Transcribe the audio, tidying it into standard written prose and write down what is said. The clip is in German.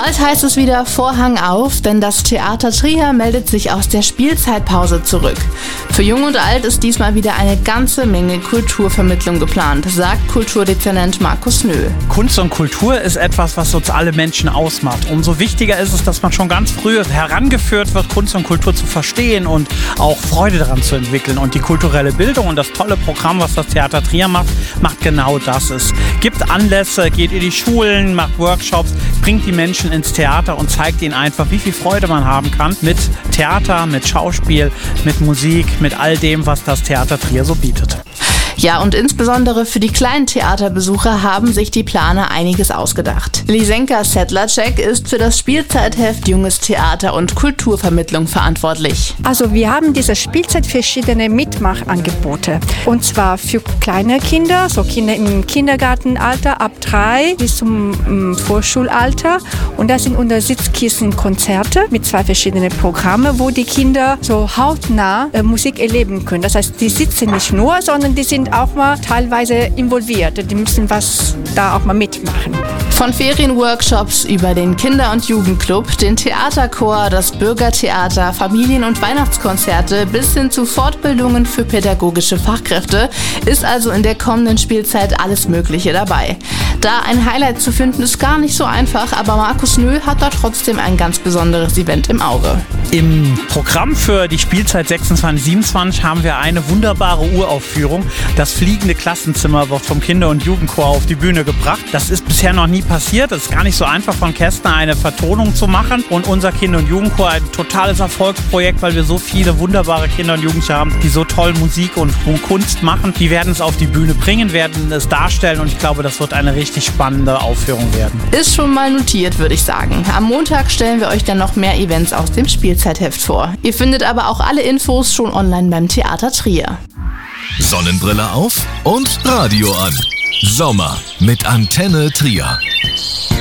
Bald heißt es wieder Vorhang auf, denn das Theater Trier meldet sich aus der Spielzeitpause zurück. Für Jung und Alt ist diesmal wieder eine ganze Menge Kulturvermittlung geplant, sagt Kulturdezernent Markus Nöhl. Kunst und Kultur ist etwas, was uns alle Menschen ausmacht. Umso wichtiger ist es, dass man schon ganz früh herangeführt wird, Kunst und Kultur zu verstehen und auch Freude daran zu entwickeln. Und die kulturelle Bildung und das tolle Programm, was das Theater Trier macht genau das. Es gibt Anlässe, geht in die Schulen, macht Workshops, bringt die Menschen ins Theater und zeigt ihnen einfach, wie viel Freude man haben kann mit Theater, mit Schauspiel, mit Musik, mit all dem, was das Theater Trier so bietet. Ja, und insbesondere für die kleinen Theaterbesucher haben sich die Planer einiges ausgedacht. Lisenka Sedlacek ist für das Spielzeitheft Junges Theater und Kulturvermittlung verantwortlich. Also wir haben diese Spielzeit verschiedene Mitmachangebote. Und zwar für kleine Kinder, so Kinder im Kindergartenalter ab 3 bis zum Vorschulalter. Und das sind unter Sitzkissenkonzerte mit 2 verschiedenen Programmen, wo die Kinder so hautnah Musik erleben können. Das heißt, die sitzen nicht nur, sondern die sind auch mal teilweise involviert. Die müssen was da auch mal mitmachen. Von Ferienworkshops über den Kinder- und Jugendclub, den Theaterchor, das Bürgertheater, Familien- und Weihnachtskonzerte bis hin zu Fortbildungen für pädagogische Fachkräfte ist also in der kommenden Spielzeit alles Mögliche dabei. Da ein Highlight zu finden ist gar nicht so einfach, aber Markus Nöhl hat da trotzdem ein ganz besonderes Event im Auge. Im Programm für die Spielzeit 26/27 haben wir eine wunderbare Uraufführung. Das fliegende Klassenzimmer wird vom Kinder- und Jugendchor auf die Bühne gebracht. Das ist bisher noch nie passiert. Es ist gar nicht so einfach von Kästner eine Vertonung zu machen. Und unser Kinder- und Jugendchor ein totales Erfolgsprojekt, weil wir so viele wunderbare Kinder und Jugendliche haben, die so toll Musik und Kunst machen. Die werden es auf die Bühne bringen, werden es darstellen und ich glaube, das wird eine richtig spannende Aufführung werden. Ist schon mal notiert, würde ich sagen. Am Montag stellen wir euch dann noch mehr Events aus dem Spielzeitheft vor. Ihr findet aber auch alle Infos schon online beim Theater Trier. Sonnenbrille auf und Radio an. Sommer mit Antenne Trier.